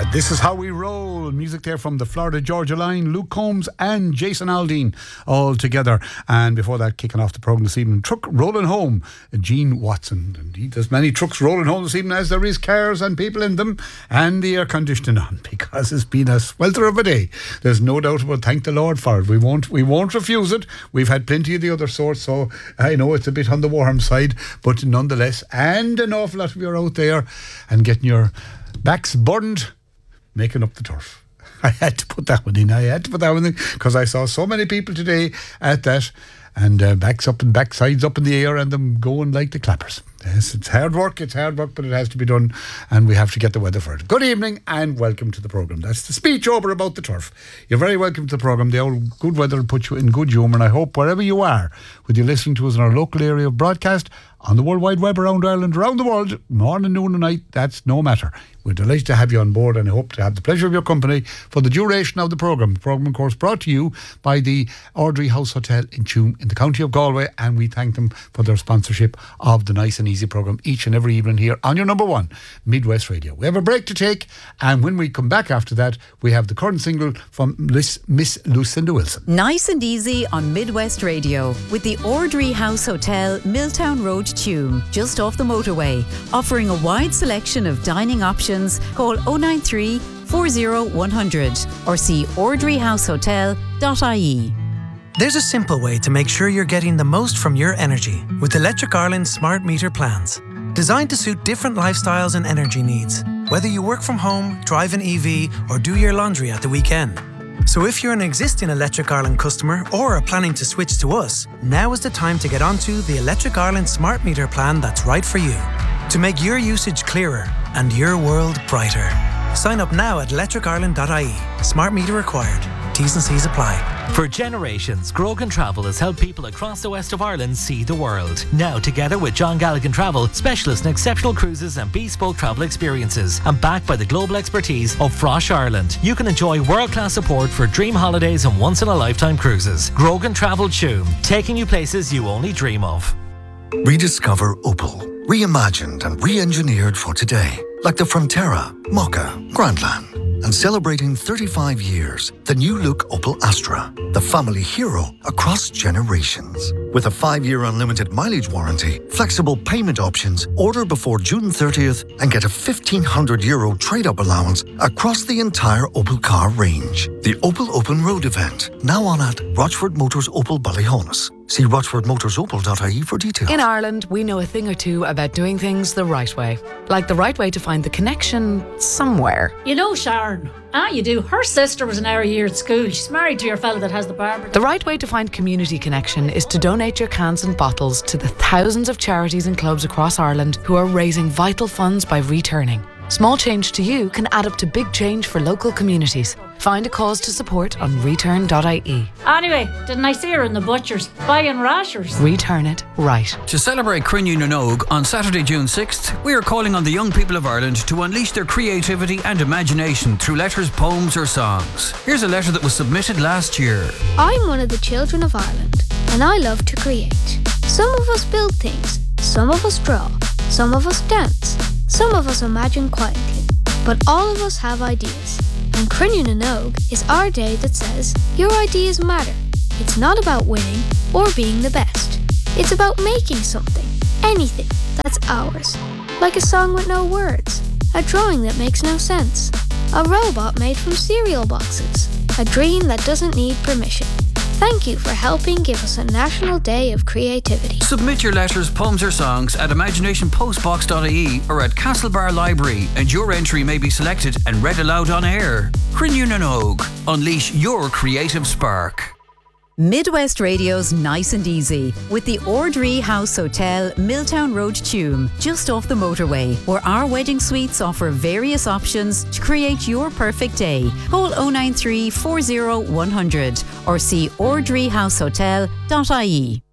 This is how we roll. Music there from the Florida Georgia Line, Luke Combs and Jason Aldean all together. And before that, kicking off the programme this evening, truck rolling home, Gene Watson. Indeed, there's many trucks rolling home this evening as there is cars and people in them and the air conditioning on, because it's been a swelter of a day. There's no doubt about it. Thank the Lord for it. We won't refuse it. We've had plenty of the other sorts, so I know it's a bit on the warm side, but nonetheless, and an awful lot of you are out there and getting your backs burned making up the turf. I had to put that one in because I saw so many people today at that, and backs up and backsides up in the air and them going like the clappers. Yes, it's hard work, but it has to be done, and we have to get the weather for it. Good evening and welcome to the programme. That's the speech over about the turf. You're very welcome to the programme. The old good weather will put you in good humour, and I hope wherever you are, whether you're listening to us in our local area of broadcast, on the World Wide Web around Ireland, around the world, morning, noon and night, that's no matter. We're delighted to have you on board, and I hope to have the pleasure of your company for the duration of the programme. The programme, of course, brought to you by the Ardrey House Hotel in Tuam in the county of Galway, and we thank them for their sponsorship of the Nice and Easy programme each and every evening here on your number one, Midwest Radio. We have a break to take, and when we come back after that, we have the current single from Miss Lucinda Wilson. Nice and Easy on Midwest Radio with the Ardrey House Hotel, Milltown Road, Tuam, just off the motorway, offering a wide selection of dining options. Call 093 40 100 or see ardreyhousehotel.ie. There's a simple way to make sure you're getting the most from your energy with Electric Ireland smart meter plans. Designed to suit different lifestyles and energy needs, whether you work from home, drive an EV or do your laundry at the weekend. So if you're an existing Electric Ireland customer or are planning to switch to us, now is the time to get onto the Electric Ireland smart meter plan that's right for you, to make your usage clearer and your world brighter. Sign up now at electricireland.ie. Smart meter required. T's and C's apply. For generations, Grogan Travel has helped people across the west of Ireland see the world. Now, together with John Galligan Travel, specialists in exceptional cruises and bespoke travel experiences, and backed by the global expertise of Frosh Ireland, you can enjoy world-class support for dream holidays and once-in-a-lifetime cruises. Grogan Travel Tuam, taking you places you only dream of. Rediscover Opel. Reimagined and re-engineered for today. Like the Frontera, Mokka, Grandland. And celebrating 35 years, the new look Opel Astra, the family hero across generations. With a 5-year unlimited mileage warranty, flexible payment options, order before June 30th and get a €1,500 trade-up allowance across the entire Opel car range. The Opel Open Road event, now on at Rochford Motors Opel Ballyhonus. See rochfordmotorsopel.ie for details. In Ireland, we know a thing or two about doing things the right way. Like the right way to find the connection somewhere. You know Sharon. You do. Her sister was an hour a year at school. She's married to your fella that has the barber. The right way to find community connection is to donate your cans and bottles to the thousands of charities and clubs across Ireland who are raising vital funds by returning. Small change to you can add up to big change for local communities. Find a cause to support on return.ie. Anyway, didn't I see her in the butcher's buying rashers? Return it right. To celebrate Crinne na Nóg on Saturday, June 6th, we are calling on the young people of Ireland to unleash their creativity and imagination through letters, poems or songs. Here's a letter that was submitted last year. I'm one of the children of Ireland, and I love to create. Some of us build things, some of us draw, some of us dance, some of us imagine quietly, but all of us have ideas. And Crinne na Nóg is our day that says, your ideas matter. It's not about winning or being the best. It's about making something, anything, that's ours. Like a song with no words, a drawing that makes no sense, a robot made from cereal boxes, a dream that doesn't need permission. Thank you for helping give us a National Day of Creativity. Submit your letters, poems or songs at imaginationpostbox.ie or at Castlebar Library, and your entry may be selected and read aloud on air. Crinne na Nóg. Unleash your creative spark. Midwest Radio's Nice and Easy with the Ardrey House Hotel, Milltown Road, Tuam, just off the motorway, where our wedding suites offer various options to create your perfect day. Call 093 40 100 or see ardreyhousehotel.ie.